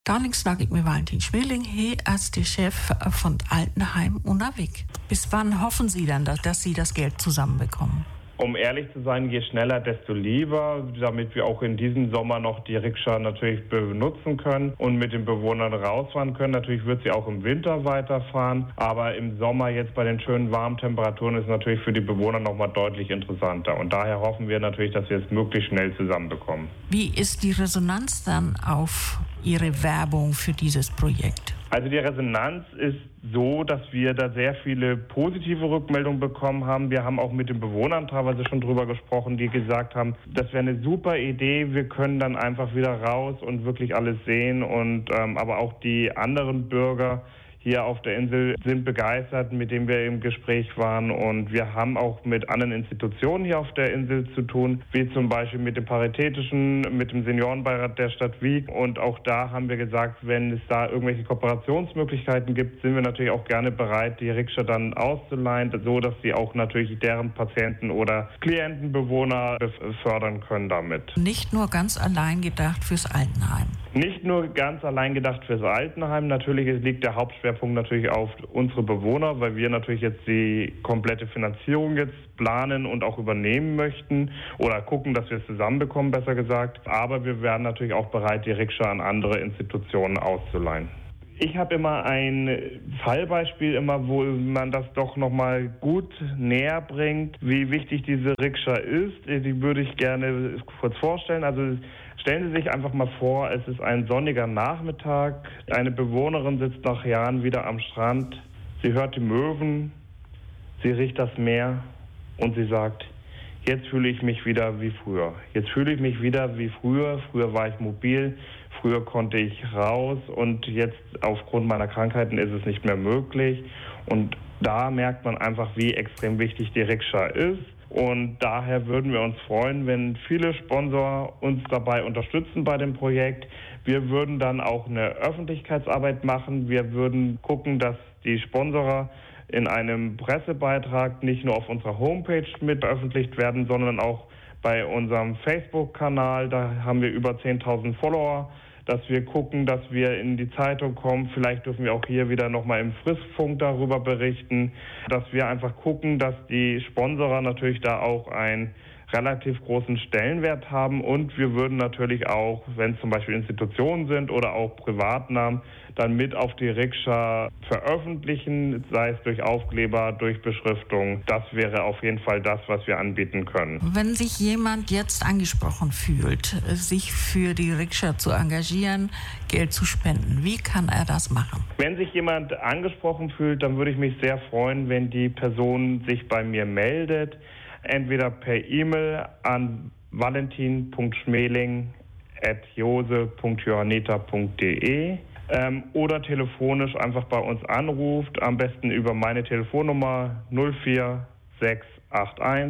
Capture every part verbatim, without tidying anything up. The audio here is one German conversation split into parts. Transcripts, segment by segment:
Dan snak ik met Valentin Schmeling. Hij ist der Chef von Altenheim Unna-Wick. Bis wann hoffen Sie dann, dass, dass Sie das Geld zusammenbekommen? Um ehrlich zu sein, je schneller, desto lieber, damit wir auch in diesem Sommer noch die Rikscha natürlich benutzen können und mit den Bewohnern rausfahren können. Natürlich wird sie auch im Winter weiterfahren, aber im Sommer jetzt bei den schönen warmen Temperaturen ist natürlich für die Bewohner nochmal deutlich interessanter. Und daher hoffen wir natürlich, dass wir es möglichst schnell zusammenbekommen. Wie ist die Resonanz dann auf Ihre Werbung für dieses Projekt? Also die Resonanz ist so, dass wir da sehr viele positive Rückmeldungen bekommen haben. Wir haben auch mit den Bewohnern teilweise schon drüber gesprochen, die gesagt haben, das wäre eine super Idee, wir können dann einfach wieder raus und wirklich alles sehen. Und ähm, aber auch die anderen Bürger hier auf der Insel sind begeistert, mit denen wir im Gespräch waren. Und wir haben auch mit anderen Institutionen hier auf der Insel zu tun, wie zum Beispiel mit dem Paritätischen, mit dem Seniorenbeirat der Stadt Wiek. Und auch da haben wir gesagt, wenn es da irgendwelche Kooperationsmöglichkeiten gibt, sind wir natürlich auch gerne bereit, die Rikscha dann auszuleihen, so dass sie auch natürlich deren Patienten oder Klientenbewohner fördern können damit. Nicht nur ganz allein gedacht fürs Altenheim. Nicht nur ganz allein gedacht fürs Altenheim. Natürlich liegt der Hauptschwerpunkt natürlich auf unsere Bewohner, weil wir natürlich jetzt die komplette Finanzierung jetzt planen und auch übernehmen möchten oder gucken, dass wir es zusammenbekommen, besser gesagt. Aber wir wären natürlich auch bereit, die Rikscha an andere Institutionen auszuleihen. Ich habe immer ein Fallbeispiel, immer wo man das doch nochmal gut näher bringt, wie wichtig diese Rikscha ist. Die würde ich gerne kurz vorstellen. Also stellen Sie sich einfach mal vor, es ist ein sonniger Nachmittag. Eine Bewohnerin sitzt nach Jahren wieder am Strand. Sie hört die Möwen, sie riecht das Meer und sie sagt, jetzt fühle ich mich wieder wie früher. Jetzt fühle ich mich wieder wie früher. Früher war ich mobil. Früher konnte ich raus und jetzt aufgrund meiner Krankheiten ist es nicht mehr möglich. Und da merkt man einfach, wie extrem wichtig die Rikscha ist. Und daher würden wir uns freuen, wenn viele Sponsoren uns dabei unterstützen bei dem Projekt. Wir würden dann auch eine Öffentlichkeitsarbeit machen. Wir würden gucken, dass die Sponsoren in einem Pressebeitrag nicht nur auf unserer Homepage mit veröffentlicht werden, sondern auch bei unserem Facebook-Kanal. Da haben wir über zehntausend Follower. Dass wir gucken, dass wir in die Zeitung kommen. Vielleicht dürfen wir auch hier wieder nochmal im Frischfunk darüber berichten, dass wir einfach gucken, dass die Sponsorer natürlich da auch einen relativ großen Stellenwert haben. Und wir würden natürlich auch, wenn es zum Beispiel Institutionen sind oder auch Privatnamen, dann mit auf die Rikscha veröffentlichen, sei es durch Aufkleber, durch Beschriftung. Das wäre auf jeden Fall das, was wir anbieten können. Wenn sich jemand jetzt angesprochen fühlt, sich für die Rikscha zu engagieren, Geld zu spenden, wie kann er das machen? Wenn sich jemand angesprochen fühlt, dann würde ich mich sehr freuen, wenn die Person sich bei mir meldet. Entweder per E-Mail an valentin punkt schmeling at jose punkt johanniter punkt de ähm, oder telefonisch einfach bei uns anruft, am besten über meine Telefonnummer null vier sechs acht eins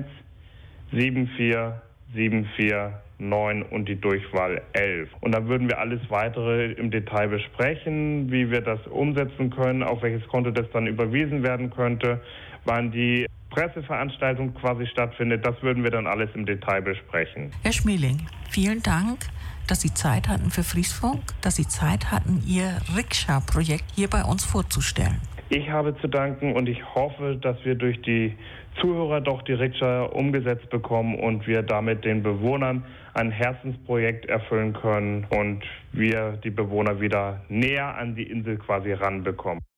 sieben vier sieben vier neun und die Durchwahl elf. Und dann würden wir alles Weitere im Detail besprechen, wie wir das umsetzen können, auf welches Konto das dann überwiesen werden könnte, wann die Presseveranstaltung quasi stattfindet. Das würden wir dann alles im Detail besprechen. Herr Schmeling, vielen Dank, dass Sie Zeit hatten für Friesfunk, dass Sie Zeit hatten, Ihr Rikscha-Projekt hier bei uns vorzustellen. Ich habe zu danken und ich hoffe, dass wir durch die Zuhörer doch die Rikscha umgesetzt bekommen und wir damit den Bewohnern ein Herzensprojekt erfüllen können und wir die Bewohner wieder näher an die Insel quasi ranbekommen.